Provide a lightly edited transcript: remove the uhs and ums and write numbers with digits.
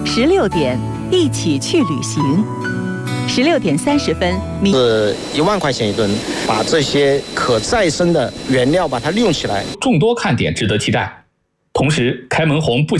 16点，一起去旅行。16点30分， 是1万块钱一吨，把这些可再生的原料把它利用起来。 众多看点值得期待。同时，开门红不